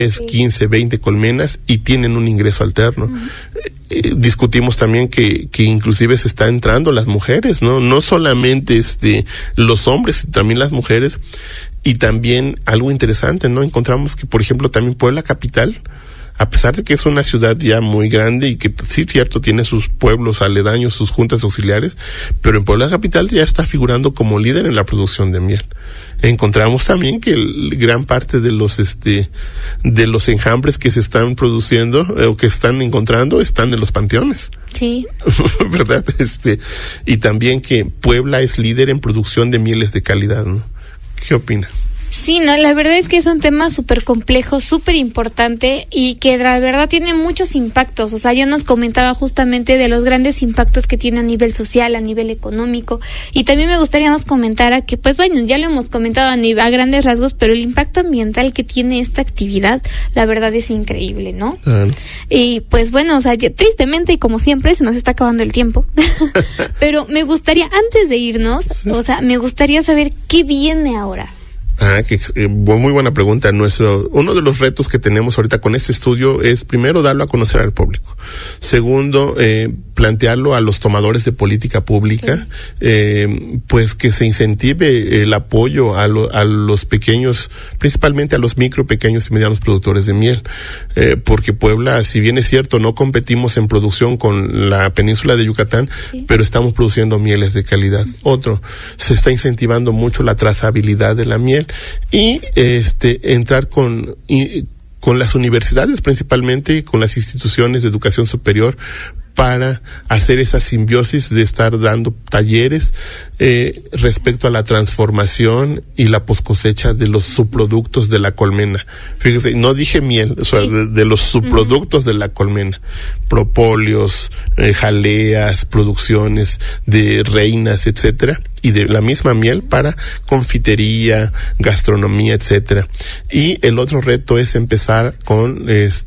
15, 20 colmenas y tienen un ingreso alterno. Discutimos también que inclusive se está entrando las mujeres, no solamente los hombres, también las mujeres. Y también algo interesante, encontramos que, por ejemplo, también Puebla capital, a pesar de que es una ciudad ya muy grande y que sí, cierto, tiene sus pueblos aledaños, sus juntas auxiliares, pero en Puebla capital ya está figurando como líder en la producción de miel. Encontramos también que gran parte de los enjambres que se están produciendo o que están encontrando están en los panteones. Sí. ¿Verdad? Y también que Puebla es líder en producción de mieles de calidad, ¿no? ¿Qué opina? Sí, la verdad es que es un tema súper complejo, súper importante y que la verdad tiene muchos impactos. O sea, yo nos comentaba justamente de los grandes impactos que tiene a nivel social, a nivel económico, y también me gustaría nos comentara que, pues bueno, ya lo hemos comentado a grandes rasgos, pero el impacto ambiental que tiene esta actividad, la verdad es increíble, ¿no? Y pues bueno, o sea, tristemente y como siempre se nos está acabando el tiempo, pero me gustaría, antes de irnos, o sea, me gustaría saber qué viene ahora. Muy buena pregunta. Uno de los retos que tenemos ahorita con este estudio es, primero, darlo a conocer al público. Segundo, plantearlo a los tomadores de política pública, pues que se incentive el apoyo a los pequeños, principalmente a los micro, pequeños y medianos productores de miel. Porque Puebla, si bien es cierto, no competimos en producción con la península de Yucatán, pero estamos produciendo mieles de calidad. Otro, se está incentivando mucho la trazabilidad de la miel. Y entrar con las universidades principalmente y con las instituciones de educación superior para hacer esa simbiosis de estar dando talleres respecto a la transformación y la poscosecha de los subproductos de la colmena. Fíjese, no dije miel, o sea, de los subproductos de la colmena. Propóleos, jaleas, producciones de reinas, etcétera, y de la misma miel para confitería, gastronomía, etcétera. Y el otro reto es empezar con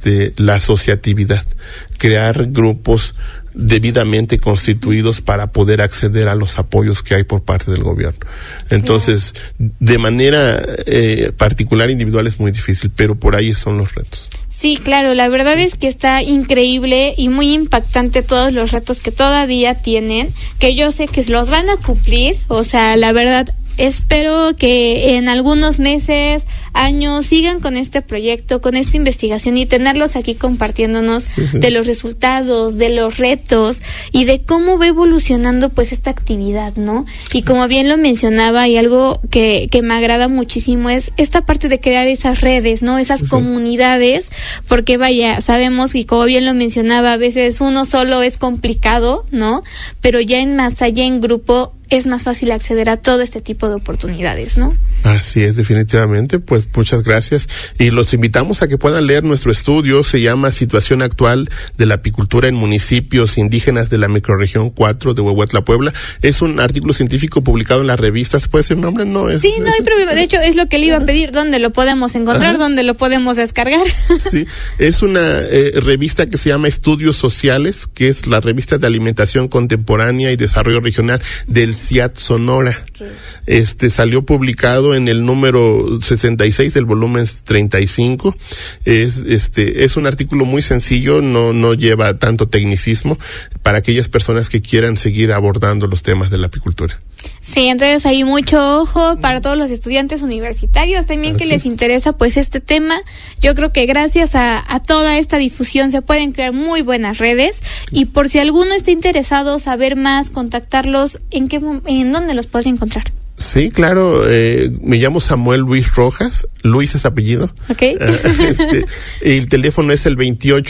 la asociatividad, crear grupos debidamente constituidos para poder acceder a los apoyos que hay por parte del gobierno. Entonces, de manera particular, individual es muy difícil, pero por ahí son los retos. Sí, claro, la verdad es que está increíble y muy impactante todos los retos que todavía tienen, que yo sé que los van a cumplir, o sea, la verdad, espero que en algunos meses, años, sigan con este proyecto, con esta investigación y tenerlos aquí compartiéndonos de los resultados, de los retos y de cómo va evolucionando pues esta actividad, ¿no? Y como bien lo mencionaba, y algo que me agrada muchísimo es esta parte de crear esas redes, ¿no? Esas comunidades, porque vaya, sabemos y como bien lo mencionaba, a veces uno solo es complicado, ¿no? Pero ya más allá en grupo es más fácil acceder a todo este tipo de oportunidades, ¿no? Así es, definitivamente. Pues muchas gracias y los invitamos a que puedan leer nuestro estudio. Se llama Situación Actual de la Apicultura en Municipios Indígenas de la Microrregión 4 de Huehuetla, Puebla. Es un artículo científico publicado en la revista. ¿Se puede decir nombre? No es. Sí, no hay problema. De hecho, es lo que le iba a pedir. ¿Dónde lo podemos encontrar? ¿Dónde lo podemos descargar? Sí, es una revista que se llama Estudios Sociales, que es la revista de alimentación contemporánea y desarrollo regional del CIAT Sonora. Okay. Salió publicado en el número 66 del volumen 35. Es un artículo muy sencillo, no lleva tanto tecnicismo para aquellas personas que quieran seguir abordando los temas de la apicultura. Sí, entonces hay mucho ojo para todos los estudiantes universitarios también que les interesa pues este tema. Yo creo que gracias a toda esta difusión se pueden crear muy buenas redes y por si alguno está interesado saber más, contactarlos, ¿en dónde los podría encontrar? Sí, claro, me llamo Samuel Luis Rojas, Luis es apellido. Okay. El teléfono es el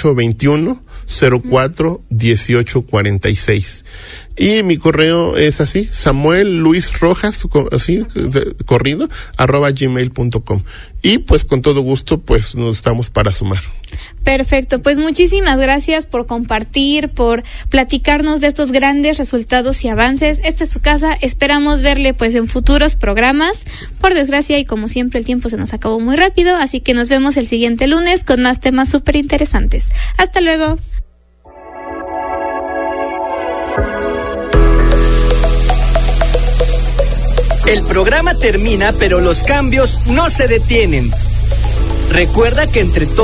2821-04-1846. Y mi correo es así, Samuel Luis Rojas, así, corrido, @gmail.com. Y pues con todo gusto, pues nos estamos para sumar. Perfecto, pues muchísimas gracias por compartir, por platicarnos de estos grandes resultados y avances. Esta es su casa, esperamos verle pues en futuros programas. Por desgracia y como siempre el tiempo se nos acabó muy rápido, así que nos vemos el siguiente lunes con más temas súper interesantes. Hasta luego. El programa termina, pero los cambios no se detienen. Recuerda que entre todos